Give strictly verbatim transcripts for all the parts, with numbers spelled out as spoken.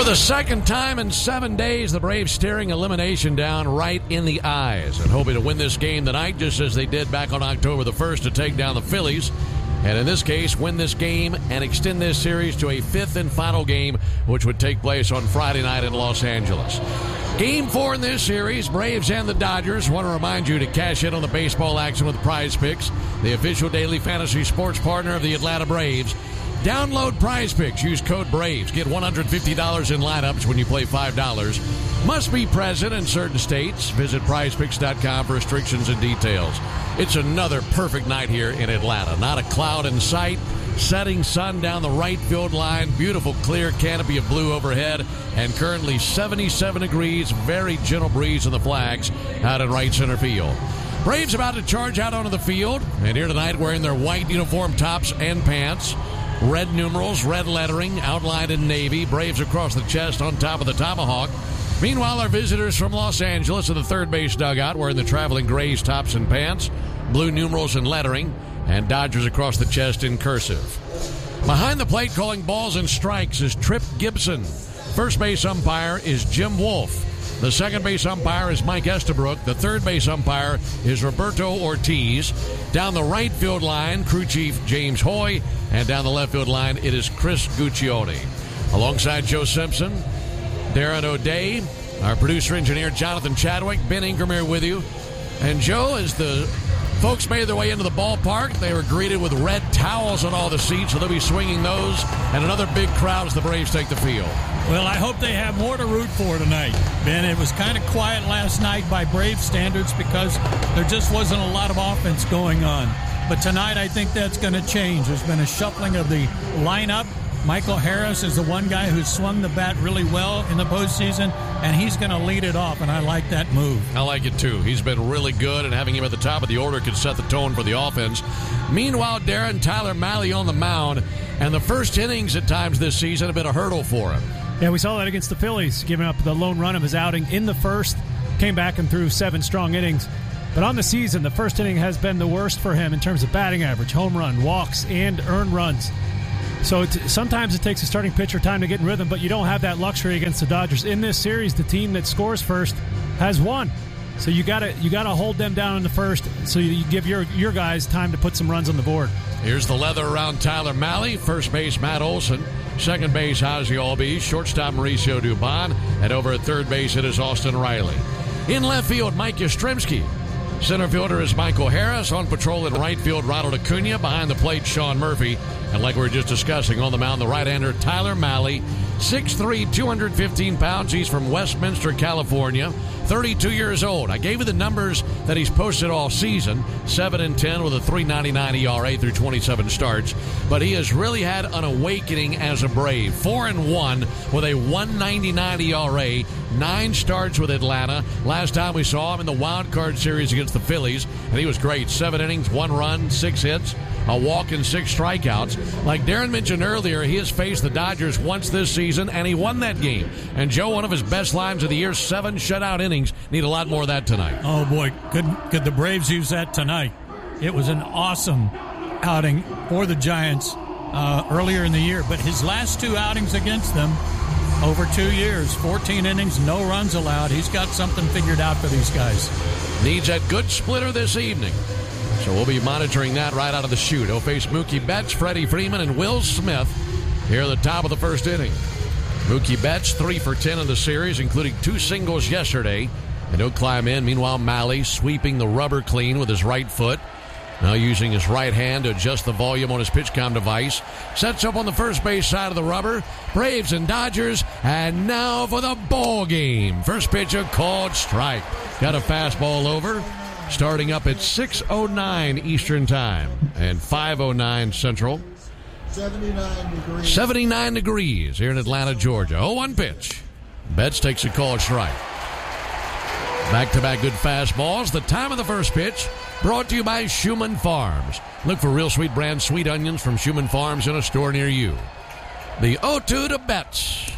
the second time in seven days, the Braves staring elimination down right in the eyes and hoping to win this game tonight, just as they did back on October the first to take down the Phillies. And in this case, win this game and extend this series to a fifth and final game, which would take place on Friday night in Los Angeles. Game four in this series, Braves and the Dodgers. Want to remind you to cash in on the baseball action with Prize Picks, the official daily fantasy sports partner of the Atlanta Braves. Download Prize Picks. Use code BRAVES. Get one hundred fifty dollars in lineups when you play five dollars. Must be present in certain states. Visit prize picks dot com for restrictions and details. It's another perfect night here in Atlanta. Not a cloud in sight. Setting sun down the right field line. Beautiful clear canopy of blue overhead. And currently seventy-seven degrees. Very gentle breeze in the flags out in right center field. Braves about to charge out onto the field. And here tonight wearing their white uniform tops and pants. Red numerals, red lettering, outlined in navy. Braves across the chest on top of the tomahawk. Meanwhile, our visitors from Los Angeles in the third base dugout wearing the traveling grays tops and pants, blue numerals and lettering, and Dodgers across the chest in cursive. Behind the plate calling balls and strikes is Trip Gibson. First base umpire is Jim Wolf. The second base umpire is Mike Estabrook. The third base umpire is Roberto Ortiz. Down the right field line, crew chief James Hoy. And down the left field line, it is Chris Guccione. Alongside Joe Simpson, Darren O'Day, our producer-engineer Jonathan Chadwick, Ben Ingermer with you. And Joe, as the folks made their way into the ballpark, they were greeted with red towels on all the seats, so they'll be swinging those. And another big crowd as the Braves take the field. Well, I hope they have more to root for tonight, Ben. It was kind of quiet last night by Brave standards because there just wasn't a lot of offense going on. But tonight I think that's going to change. There's been a shuffling of the lineup. Michael Harris is the one guy who's swung the bat really well in the postseason, and he's going to lead it off, and I like that move. I like it, too. He's been really good, and having him at the top of the order could set the tone for the offense. Meanwhile, Darren Tyler Mahle on the mound, and the first innings at times this season have been a hurdle for him. Yeah, we saw that against the Phillies, giving up the lone run of his outing in the first, came back and threw seven strong innings. But on the season, the first inning has been the worst for him in terms of batting average, home run, walks, and earned runs. So it, sometimes it takes a starting pitcher time to get in rhythm, but you don't have that luxury against the Dodgers. In this series, the team that scores first has won. So you gotta you gotta hold them down in the first, so you give your your guys time to put some runs on the board. Here's the leather around Tyler Mahle. First base, Matt Olson. Second base, Ozzie Albies. Shortstop, Mauricio Dubon. And over at third base, it is Austin Riley. In left field, Mike Yastrzemski. Center fielder is Michael Harris. On patrol in right field, Ronald Acuna. Behind the plate, Sean Murphy. And like we were just discussing, on the mound, the right-hander, Tyler Mahle. six three, two hundred fifteen pounds. He's from Westminster, California. thirty-two years old. I gave you the numbers that he's posted all season. seven and ten with a three ninety-nine E R A through twenty-seven starts. But he has really had an awakening as a Brave. four and one with a one ninety-nine E R A. Nine starts with Atlanta. Last time we saw him in the wild card series against the Phillies, and he was great. Seven innings, one run, six hits, a walk, and six strikeouts. Like Darren mentioned earlier, he has faced the Dodgers once this season, and he won that game. And Joe, one of his best lines of the year, seven shutout innings. Need a lot more of that tonight. Oh, boy. Could, could the Braves use that tonight? It was an awesome outing for the Giants uh, earlier in the year. But his last two outings against them, over two years, fourteen innings, no runs allowed. He's got something figured out for these guys. Needs that good splitter this evening. So we'll be monitoring that right out of the chute. He'll face Mookie Betts, Freddie Freeman, and Will Smith here at the top of the first inning. Mookie Betts, three for ten in the series, including two singles yesterday. And he'll climb in. Meanwhile, Mahle sweeping the rubber clean with his right foot. Now using his right hand to adjust the volume on his PitchCom device. Sets up on the first base side of the rubber. Braves and Dodgers. And now for the ball game. First pitcher called strike. Got a fastball over. Starting up at six oh nine Eastern Time and five oh nine Central. seventy-nine degrees. seventy-nine degrees here in Atlanta, Georgia. oh one pitch. Betts takes a called strike. Back-to-back good fastballs. The time of the first pitch brought to you by Schumann Farms. Look for Real Sweet brand sweet onions from Schumann Farms in a store near you. The oh two to Betts.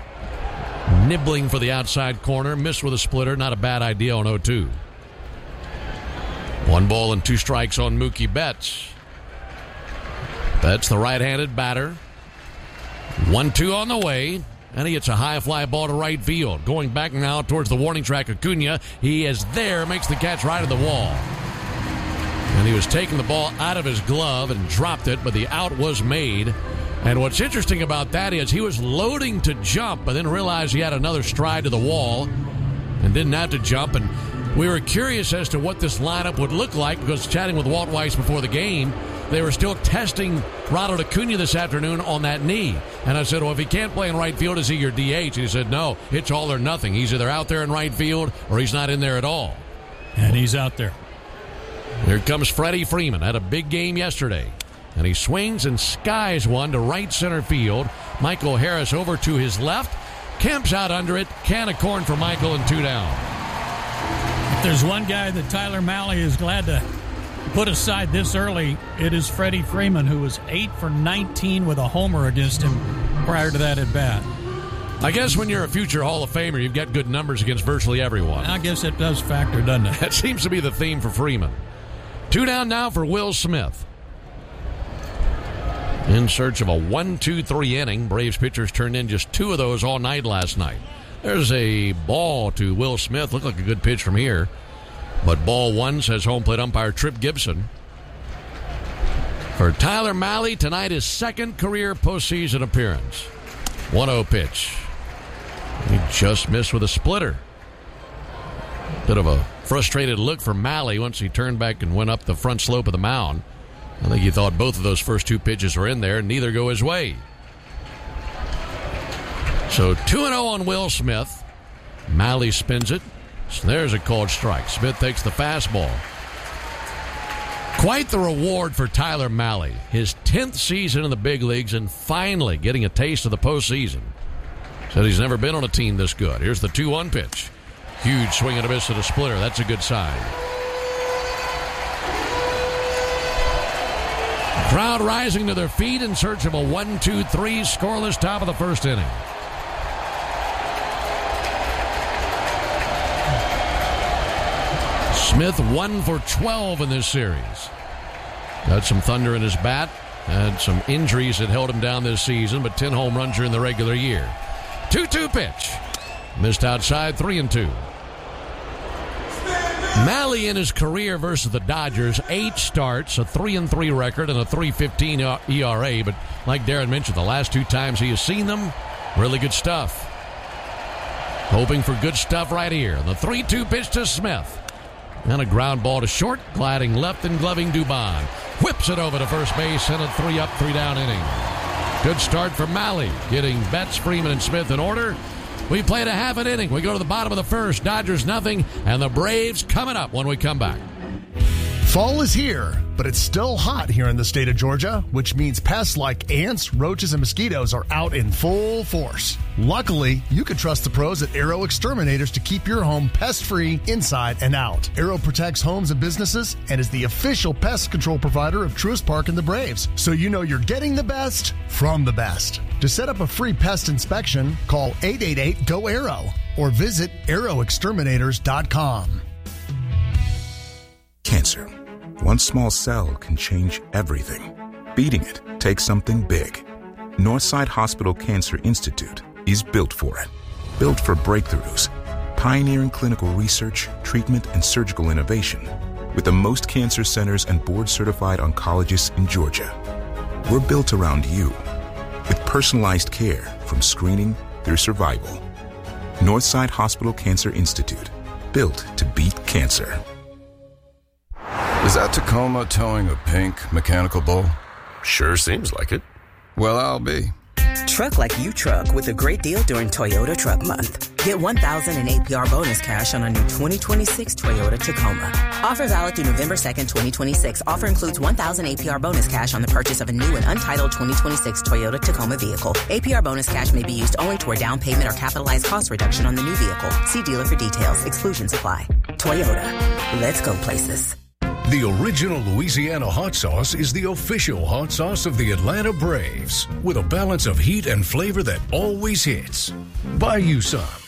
Nibbling for the outside corner. Missed with a splitter. Not a bad idea on oh two. One ball and two strikes on Mookie Betts. Betts, the right-handed batter. one two on the way. and he hits a high fly ball to right field. Going back now towards the warning track, Acuna. He is there, makes the catch right at the wall. And he was taking the ball out of his glove and dropped it, but the out was made. And what's interesting about that is he was loading to jump, but then realized he had another stride to the wall and didn't have to jump. And we were curious as to what this lineup would look like, because chatting with Walt Weiss before the game, they were still testing Ronald Acuna this afternoon on that knee. And I said, well, if he can't play in right field, is he your D H? And he said, no, it's all or nothing. He's either out there in right field or he's not in there at all. And he's out there. Here comes Freddie Freeman. Had a big game yesterday. And he swings and skies one to right center field. Michael Harris over to his left. Kemp's out under it. Can of corn for Michael, and two down. If there's one guy that Tyler Mahle is glad to put aside this early, it is Freddie Freeman, who was eight for nineteen with a homer against him prior to that at bat. I guess when you're a future Hall of Famer, you've got good numbers against virtually everyone. I guess it does factor, doesn't it? That seems to be the theme for Freeman. Two down now for Will Smith. In search of a one two three inning. Braves pitchers turned in just two of those all night last night. There's a ball to Will Smith. Looked like a good pitch from here. But ball one, says home plate umpire Trip Gibson. For Tyler Mahle, tonight his second career postseason appearance. one oh pitch. He just missed with a splitter. Bit of a frustrated look for Mahle once he turned back and went up the front slope of the mound. I think he thought both of those first two pitches were in there, and neither go his way. So two and oh on Will Smith. Mahle spins it. So there's a called strike. Smith takes the fastball. Quite the reward for Tyler Mahle. His tenth season in the big leagues and finally getting a taste of the postseason. Said he's never been on a team this good. Here's the two one pitch. Huge swing and a miss at a splitter. That's a good sign. Crowd rising to their feet in search of a one two three scoreless top of the first inning. Smith one for twelve in this series. Got some thunder in his bat. Had some injuries that held him down this season, but ten home runs during the regular year. two two pitch. Missed outside, three and two. Mahle in his career versus the Dodgers, eight starts, a three and three record, and a three fifteen E R A. But like Darren mentioned, the last two times he has seen them, really good stuff. Hoping for good stuff right here. The three two pitch to Smith. And a ground ball to short, gliding left and gloving Dubon. Whips it over to first base and a three up, three down inning. Good start for Mahle, getting Betts, Freeman, and Smith in order. We played a half an inning. We go to the bottom of the first. Dodgers nothing, and the Braves coming up when we come back. Fall is here, but it's still hot here in the state of Georgia, which means pests like ants, roaches, and mosquitoes are out in full force. Luckily, you can trust the pros at Arrow Exterminators to keep your home pest-free inside and out. Arrow protects homes and businesses and is the official pest control provider of Truist Park and the Braves, so you know you're getting the best from the best. To set up a free pest inspection, call eight eight eight, G O, ARROW or visit arrow exterminators dot com. Cancer. One small cell can change everything. Beating it takes something big. Northside Hospital Cancer Institute is built for it. Built for breakthroughs, pioneering clinical research, treatment, and surgical innovation, with the most cancer centers and board-certified oncologists in Georgia. We're built around you, with personalized care from screening through survival. Northside Hospital Cancer Institute, built to beat cancer. Is that Tacoma towing a pink mechanical bull? Sure seems like it. Well, I'll be. Truck like you truck with a great deal during Toyota Truck Month. Get one thousand dollars in A P R bonus cash on a new twenty twenty-six Toyota Tacoma. Offer valid through November second, twenty twenty-six. Offer includes one thousand dollars A P R bonus cash on the purchase of a new and untitled twenty twenty-six Toyota Tacoma vehicle. A P R bonus cash may be used only toward down payment or capitalized cost reduction on the new vehicle. See dealer for details. Exclusions apply. Toyota. Let's go places. The original Louisiana hot sauce is the official hot sauce of the Atlanta Braves, with a balance of heat and flavor that always hits. Buy you some